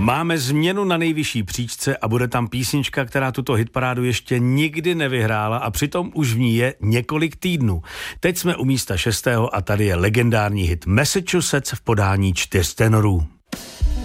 Máme změnu na nejvyšší příčce a bude tam písnička, která tuto hitparádu ještě nikdy nevyhrála a přitom už v ní je několik týdnů. Teď jsme u místa 6. a tady je legendární hit Massachusetts v podání 4 tenorů.